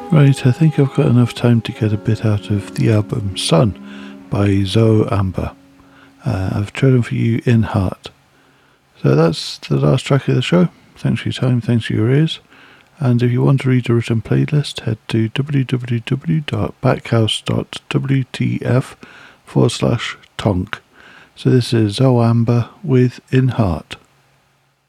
Right, I think I've got enough time to get a bit out of the album Sun by Zoe Amber. I've chosen for you In Heart. So that's the last track of the show. Thanks for your time, thanks for your ears. And if you want to read a written playlist, head to www.backhouse.wtf/tonk. So this is Zoe Amber with In Heart.